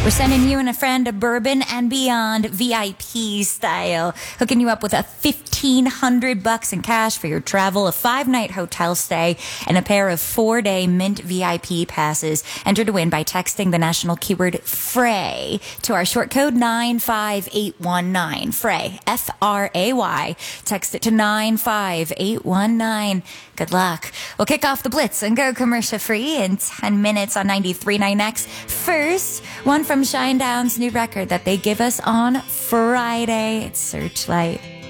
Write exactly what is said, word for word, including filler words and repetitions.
We're sending you and a friend a Bourbon and Beyond V I P style, hooking you up with a fifteen hundred bucks in cash for your travel, a five-night hotel stay, and a pair of four-day Mint V I P passes. Enter to win by texting the national keyword FRAY to our short code nine five eight one nine. FRAY, F R A Y. Text it to nine five eight one nine. Good luck. We'll kick off the Blitz and go commercial-free in ten minutes on ninety-three point nine X. First, one from Shinedown's new record that they give us on Friday. It's Searchlight.